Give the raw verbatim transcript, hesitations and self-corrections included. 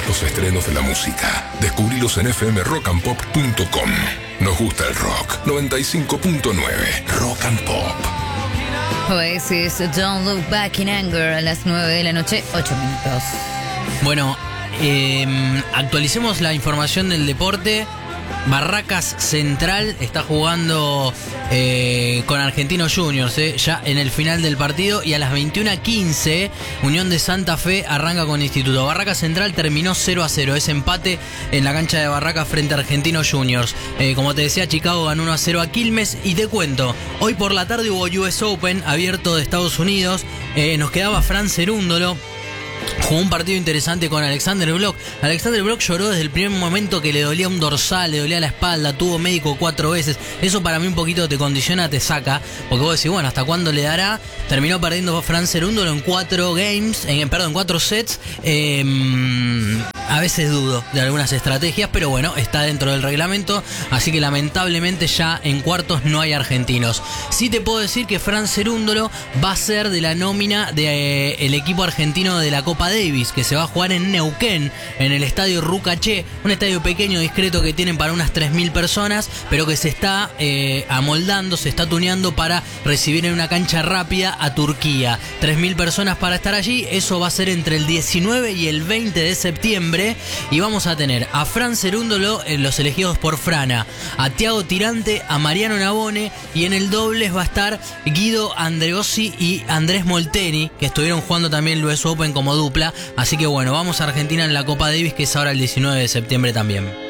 Los estrenos de la música. Descubrilos en f m rock and pop punto com. Nos gusta el rock. noventa y cinco punto nueve Rock and Pop. Oasis, Don't Look Back in Anger, a las nueve de la noche, ocho minutos. Bueno, eh, actualicemos la información del deporte. Barracas Central está jugando eh, con Argentinos Juniors, eh, ya en el final del partido, y a las veintiuna quince Unión de Santa Fe arranca con Instituto. Barracas Central terminó cero a cero, es empate en la cancha de Barracas frente a Argentinos Juniors. Eh, como te decía, Chicago ganó uno a cero a Quilmes, y te cuento, hoy por la tarde hubo U S Open abierto de Estados Unidos, eh, nos quedaba Fran Cerúndolo. Jugó un partido interesante con Alexander Bloch. Alexander Bloch lloró desde el primer momento que le dolía un dorsal, le dolía la espalda, tuvo médico cuatro veces. Eso para mí un poquito te condiciona, te saca, porque vos decís, bueno, ¿hasta cuándo le dará? Terminó perdiendo Fran Cerúndolo en cuatro games, en, perdón, en cuatro sets. Eh, a veces dudo de algunas estrategias, pero bueno, está dentro del reglamento, así que lamentablemente ya en cuartos no hay argentinos. Sí te puedo decir que Fran Cerúndolo va a ser de la nómina del de, eh, equipo argentino de la Copa Davis, que se va a jugar en Neuquén, en el estadio Rucaché, un estadio pequeño, discreto, que tienen para unas tres mil personas, pero que se está eh, amoldando, se está tuneando para recibir en una cancha rápida a Turquía. tres mil personas para estar allí, eso va a ser entre el diecinueve y el veinte de septiembre, y vamos a tener a Fran Cerúndolo, en los elegidos por Frana, a Thiago Tirante, a Mariano Navone, y en el dobles va a estar Guido Andreossi y Andrés Molteni, que estuvieron jugando también el U S Open como dupla. Así que bueno, vamos a Argentina en la Copa Davis, que es ahora el diecinueve de septiembre también.